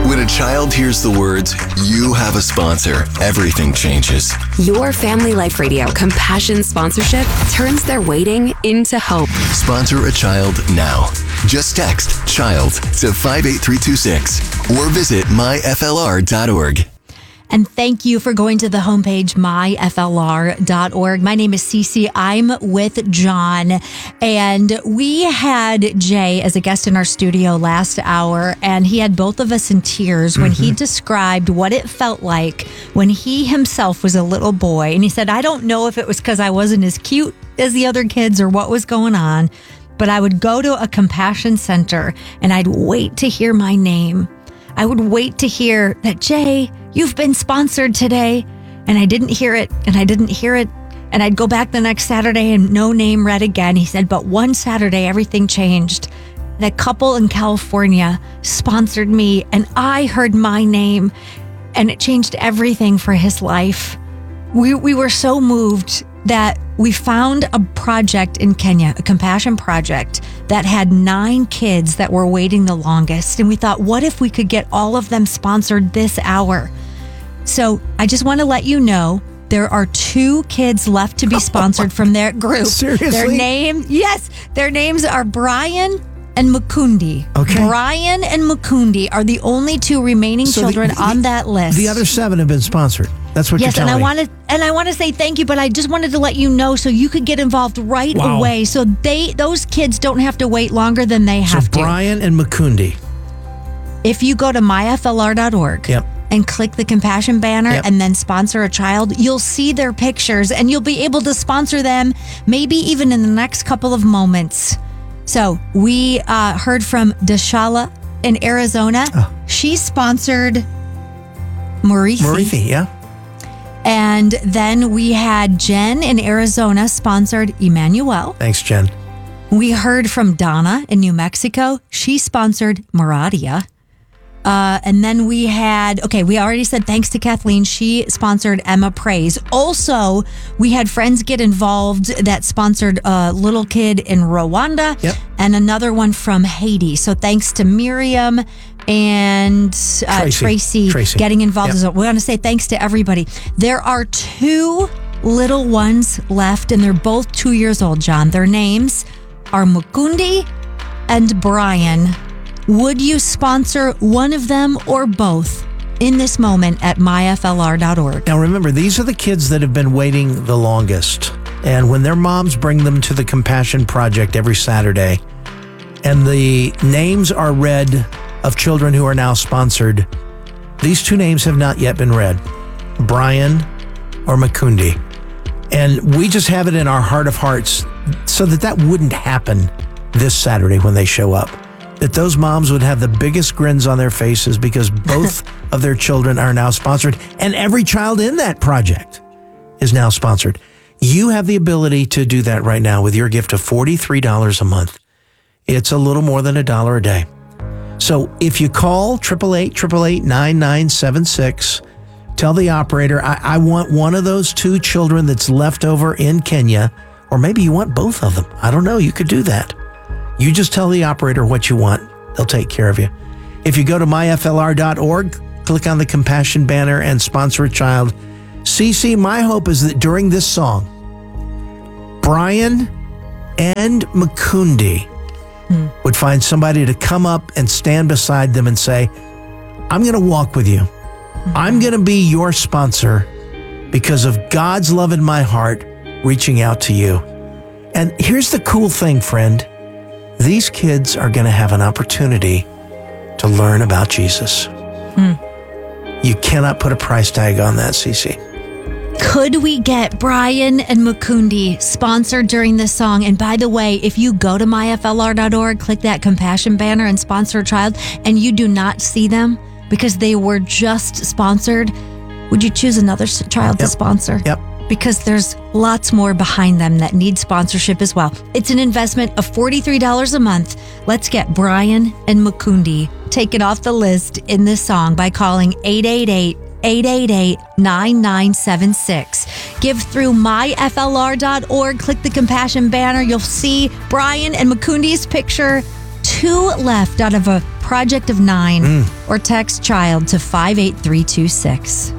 When a child hears the words, "You have a sponsor," everything changes. Your Family Life Radio Compassion sponsorship turns their waiting into hope. Sponsor a child now. Just text CHILD to 58326 or visit myflr.org. And thank you for going to the homepage, myflr.org. My name is Cece. I'm with John. And we had Jay as a guest in our studio last hour, and he had both of us in tears when he described what it felt like when he himself was a little boy. And he said, I don't know if it was because I wasn't as cute as the other kids or what was going on, but I would go to a compassion center and I'd wait to hear my name. I would wait to hear that, Jay, you've been sponsored today. And I didn't hear it, and I didn't hear it. And I'd go back the next Saturday and no name read again. He said, but one Saturday, everything changed. And a couple in California sponsored me, and I heard my name, and it changed everything for his life. We were so moved that we found a project in Kenya, a compassion project that had 9 kids that were waiting the longest. And we thought, what if we could get all of them sponsored this hour? So I just want to let you know, there are 2 kids left to be sponsored from their group. Seriously? Their names are Brian and Mukundi. Okay. Brian and Mukundi are the only 2 remaining children on that list. The other 7 have been sponsored. That's what you're telling me. And I want to say thank you, but I just wanted to let you know so you could get involved right away. So those kids don't have to wait longer than they have to. So Brian and Mukundi. If you go to myflr.org and click the compassion banner and then sponsor a child, you'll see their pictures and you'll be able to sponsor them maybe even in the next couple of moments. So we heard from Deshala in Arizona. She sponsored Murithi, And then we had Jen in Arizona sponsored Emmanuel. Thanks, Jen. We heard from Donna in New Mexico. She sponsored Maradia. And then we already said thanks to Kathleen. She sponsored Emma Praise. Also, we had friends get involved that sponsored a little kid in Rwanda and another one from Haiti. So thanks to Miriam and Tracy getting involved as well. We want to say thanks to everybody. There are 2 little ones left, and they're both 2 years old, John. Their names are Mukundi and Brian. Would you sponsor one of them or both in this moment at myflr.org? Now remember, these are the kids that have been waiting the longest. And when their moms bring them to the Compassion Project every Saturday, and the names are read of children who are now sponsored, these 2 names have not yet been read, Brian or Mukundi. And we just have it in our heart of hearts so that wouldn't happen this Saturday when they show up. That those moms would have the biggest grins on their faces because both of their children are now sponsored, and every child in that project is now sponsored. You have the ability to do that right now with your gift of $43 a month. It's a little more than $1 a day. So if you call 888-888-9976, tell the operator, I want one of those 2 children that's left over in Kenya, or maybe you want both of them. I don't know. You could do that. You just tell the operator what you want. They'll take care of you. If you go to myflr.org, click on the Compassion banner and sponsor a child. CC, my hope is that during this song, Brian and Mukundi would find somebody to come up and stand beside them and say, I'm going to walk with you. I'm going to be your sponsor because of God's love in my heart reaching out to you. And here's the cool thing, friend. These kids are going to have an opportunity to learn about Jesus. You cannot put a price tag on that, Cece. Could we get Brian and Mukundi sponsored during this song? And by the way, if you go to myflr.org, click that compassion banner and sponsor a child, and you do not see them because they were just sponsored, would you choose another child to sponsor? Yep. Because there's lots more behind them that need sponsorship as well. It's an investment of $43 a month. Let's get Brian and Mukundi taken off the list in this song by calling 888-9976. Give through myflr.org. Click the compassion banner. You'll see Brian and Mukundi's picture. 2 left out of a project of 9 or text child to 58326.